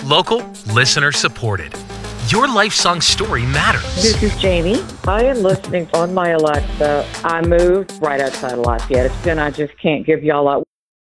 Local, listener supported. Your life song story matters. This is Jamie. I am listening on my Alexa. I moved right outside of Lafayette, and I just can't give y'all up.